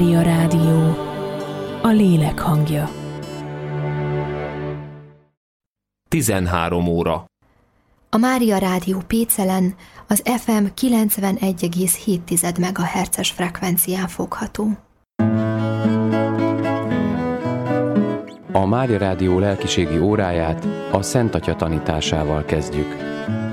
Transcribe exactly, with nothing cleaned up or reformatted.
Mária Rádió, a lélek hangja. tizenhárom óra. A Mária Rádió Pécelen az ef em kilencvenegy egész hét megahertzes frekvencián fogható. A Mária Rádió lelkiségi óráját a Szent Atya tanításával kezdjük.